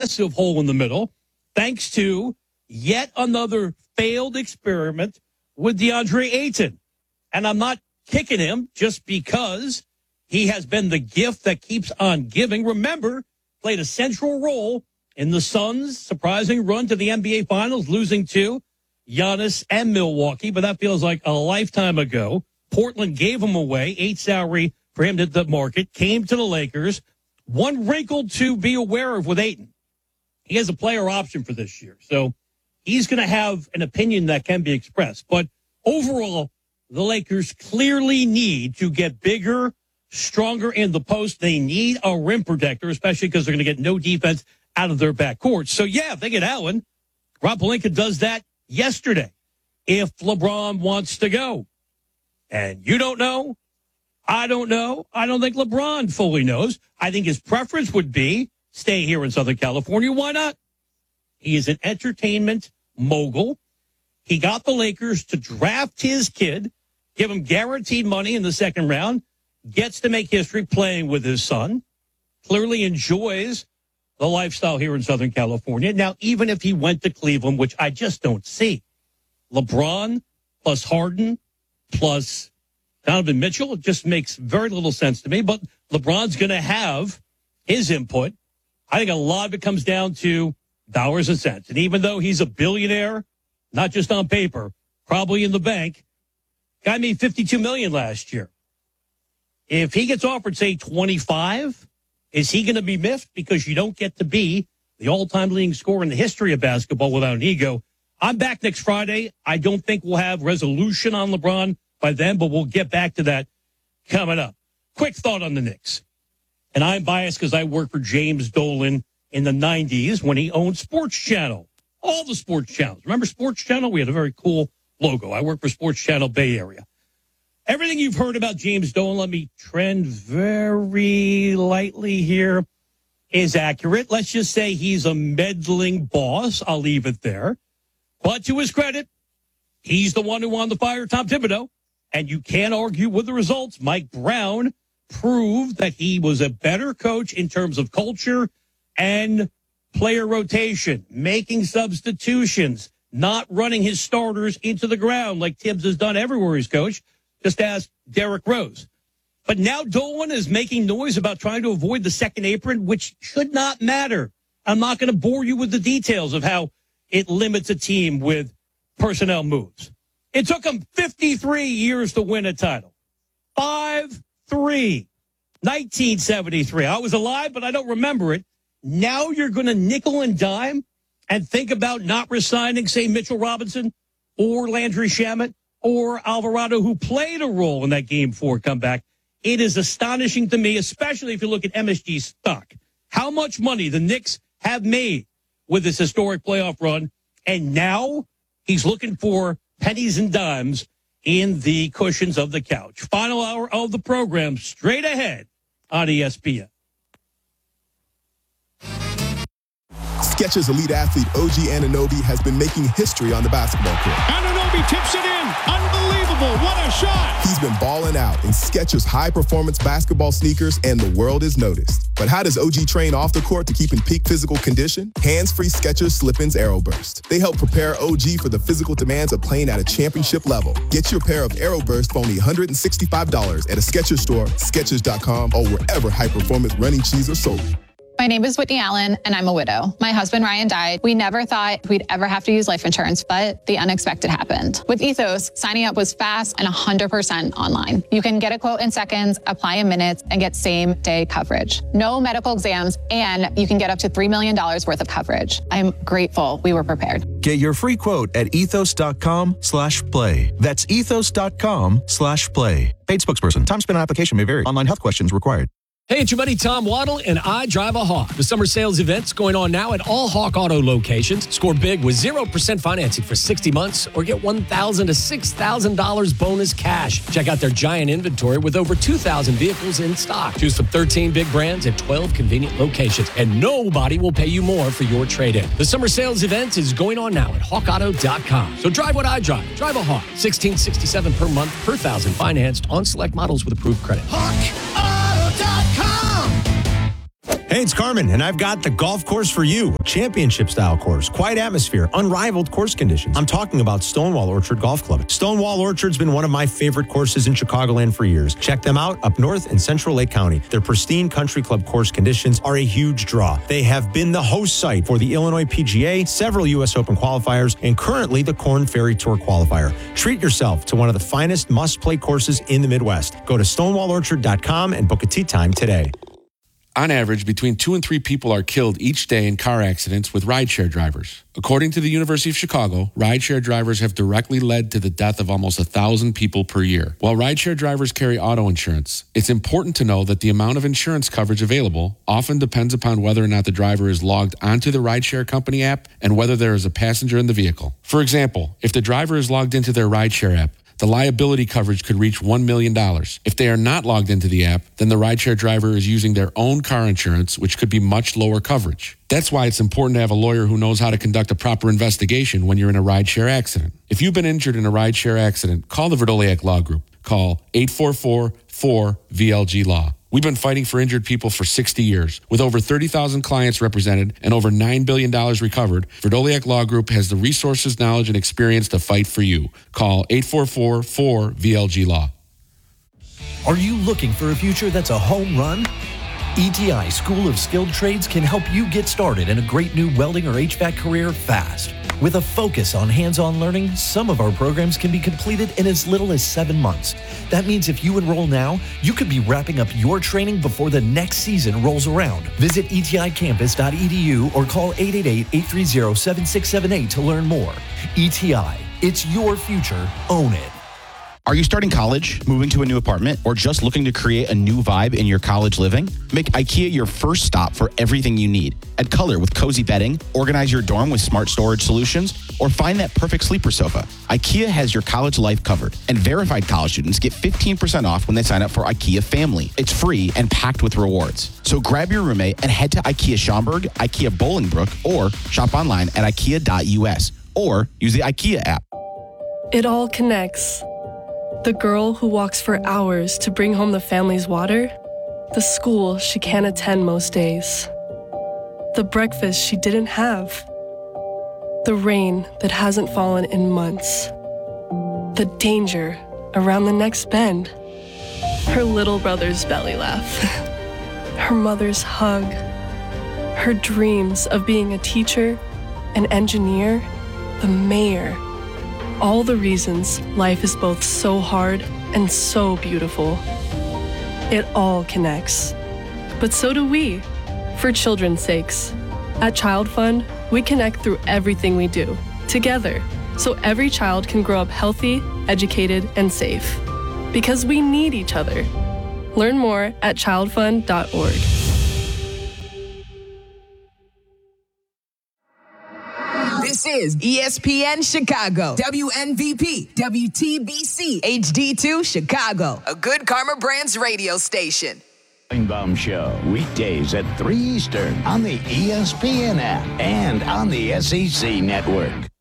massive hole in the middle, thanks to yet another failed experiment with DeAndre Ayton. And I'm not kicking him just because he has been the gift that keeps on giving. Remember, played a central role in the Suns' surprising run to the NBA Finals, losing to Giannis and Milwaukee, but that feels like a lifetime ago. Portland gave him away, 8 salary for him to the market, came to the Lakers. One wrinkle to be aware of with Ayton. He has a player option for this year, so he's going to have an opinion that can be expressed. But overall, the Lakers clearly need to get bigger, stronger in the post. They need a rim protector, especially because they're going to get no defense out of their backcourt. So, yeah, if they get Allen, Rob Pelinka does that yesterday. If LeBron wants to go. And you don't know. I don't know. I don't think LeBron fully knows. I think his preference would be stay here in Southern California. Why not? He is an entertainment mogul. He got the Lakers to draft his kid, give him guaranteed money in the second round, gets to make history playing with his son, clearly enjoys the lifestyle here in Southern California. Now, even if he went to Cleveland, which I just don't see, LeBron plus Harden plus Donovan Mitchell, it just makes very little sense to me. But LeBron's going to have his input. I think a lot of it comes down to dollars and cents. And even though he's a billionaire, not just on paper, probably in the bank, guy made $52 million last year. If he gets offered, say, 25, is he going to be miffed? Because you don't get to be the all-time leading scorer in the history of basketball without an ego. I'm back next Friday. I don't think we'll have resolution on LeBron by then, but we'll get back to that coming up. Quick thought on the Knicks. And I'm biased because I worked for James Dolan in the 90s when he owned Sports Channel. All the sports channels. Remember Sports Channel? We had a very cool logo. I worked for Sports Channel Bay Area. Everything you've heard about James Dolan, let me trend very lightly here, is accurate. Let's just say he's a meddling boss. I'll leave it there. But to his credit, he's the one who wanted to fire Tom Thibodeau. And you can't argue with the results. Mike Brown proved that he was a better coach in terms of culture and player rotation, making substitutions, not running his starters into the ground like Tibbs has done everywhere he's coached. Just ask Derrick Rose. But now Dolan is making noise about trying to avoid the second apron, which should not matter. I'm not going to bore you with the details of how it limits a team with personnel moves. It took him 53 years to win a title. 5-3. 1973. I was alive, but I don't remember it. Now you're going to nickel and dime and think about not resigning, say, Mitchell Robinson or Landry Shamet or Alvarado, who played a role in that Game 4 comeback. It is astonishing to me, especially if you look at MSG stock, how much money the Knicks have made with this historic playoff run. And now he's looking for pennies and dimes in the cushions of the couch. Final hour of the program straight ahead on ESPN. Skechers elite athlete OG Anunoby has been making history on the basketball court. Anunoby tips it in. Unbelievable. What a shot. He's been balling out in Skechers high-performance basketball sneakers, and the world is noticed. But how does OG train off the court to keep in peak physical condition? Hands-free Skechers Slip-ins Aeroburst. They help prepare OG for the physical demands of playing at a championship level. Get your pair of Aeroburst for only $165 at a Skechers store, Skechers.com, or wherever high-performance running shoes are sold. My name is Whitney Allen, and I'm a widow. My husband, Ryan, died. We never thought we'd ever have to use life insurance, but the unexpected happened. With Ethos, signing up was fast and 100% online. You can get a quote in seconds, apply in minutes, and get same-day coverage. No medical exams, and you can get up to $3 million worth of coverage. I'm grateful we were prepared. Get your free quote at ethos.com/play. That's ethos.com/play. Paid spokesperson. Time spent on application may vary. Online health questions required. Hey, it's your buddy Tom Waddle, and I drive a Hawk. The summer sales event's going on now at all Hawk Auto locations. Score big with 0% financing for 60 months or get $1,000 to $6,000 bonus cash. Check out their giant inventory with over 2,000 vehicles in stock. Choose from 13 big brands at 12 convenient locations, and nobody will pay you more for your trade-in. The summer sales event is going on now at hawkauto.com. So drive what I drive. Drive a Hawk. $1,667 per month per thousand financed on select models with approved credit. HawkAuto.com. Hey, it's Carmen, and I've got the golf course for you. Championship-style course, quiet atmosphere, unrivaled course conditions. I'm talking about Stonewall Orchard Golf Club. Stonewall Orchard's been one of my favorite courses in Chicagoland for years. Check them out up north in Central Lake County. Their pristine country club course conditions are a huge draw. They have been the host site for the Illinois PGA, several U.S. Open qualifiers, and currently the Korn Ferry Tour qualifier. Treat yourself to one of the finest must-play courses in the Midwest. Go to stonewallorchard.com and book a tee time today. On average, between 2 and 3 people are killed each day in car accidents with rideshare drivers. According to the University of Chicago, rideshare drivers have directly led to the death of almost 1,000 people per year. While rideshare drivers carry auto insurance, it's important to know that the amount of insurance coverage available often depends upon whether or not the driver is logged onto the rideshare company app and whether there is a passenger in the vehicle. For example, if the driver is logged into their rideshare app, the liability coverage could reach $1 million. If they are not logged into the app, then the rideshare driver is using their own car insurance, which could be much lower coverage. That's why it's important to have a lawyer who knows how to conduct a proper investigation when you're in a rideshare accident. If you've been injured in a rideshare accident, call the Verdoliak Law Group. Call 844-4VLG-LAW. We've been fighting for injured people for 60 years. With over 30,000 clients represented and over $9 billion recovered, Verdoliak Law Group has the resources, knowledge, and experience to fight for you. Call 844-4VLG-LAW. Are you looking for a future that's a home run? ETI School of Skilled Trades can help you get started in a great new welding or HVAC career fast. With a focus on hands-on learning, some of our programs can be completed in as little as 7 months. That means if you enroll now, you could be wrapping up your training before the next season rolls around. Visit eticampus.edu or call 888-830-7678 to learn more. ETI, it's your future. Own it. Are you starting college, moving to a new apartment, or just looking to create a new vibe in your college living? Make IKEA your first stop for everything you need. Add color with cozy bedding, organize your dorm with smart storage solutions, or find that perfect sleeper sofa. IKEA has your college life covered, and verified college students get 15% off when they sign up for IKEA Family. It's free and packed with rewards. So grab your roommate and head to IKEA Schaumburg, IKEA Bolingbrook, or shop online at ikea.us, or use the IKEA app. It all connects. The girl who walks for hours to bring home the family's water, the school she can't attend most days, the breakfast she didn't have, the rain that hasn't fallen in months, the danger around the next bend, her little brother's belly laugh, her mother's hug, her dreams of being a teacher, an engineer, the mayor. All the reasons life is both so hard and so beautiful. It all connects. But so do we, for children's sakes. At Child Fund, we connect through everything we do, together, so every child can grow up healthy, educated, and safe. Because we need each other. Learn more at childfund.org. This is ESPN Chicago, WNVP, WTBC, HD2 Chicago, a Good Karma Brands radio station. Baum Show, weekdays at 3 Eastern on the ESPN app and on the SEC network.